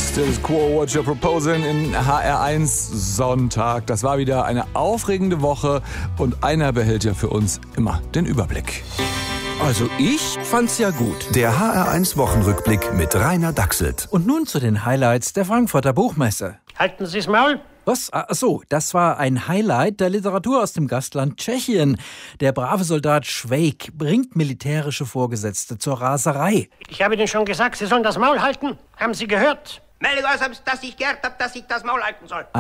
Status Quo, What You're Proposing in HR1 Sonntag. Das war wieder eine aufregende Woche und einer behält ja für uns immer den Überblick. Also ich fand's ja gut. Der HR1 Wochenrückblick mit Rainer Dachselt. Und nun zu den Highlights der Frankfurter Buchmesse. Halten Sie's Maul. Was? Ach so, das war ein Highlight der Literatur aus dem Gastland Tschechien. Der brave Soldat Švejk bringt militärische Vorgesetzte zur Raserei. Ich habe Ihnen schon gesagt, Sie sollen das Maul halten. Haben Sie gehört? Melde euch, dass ich gehört habe, dass ich das Maul halten soll.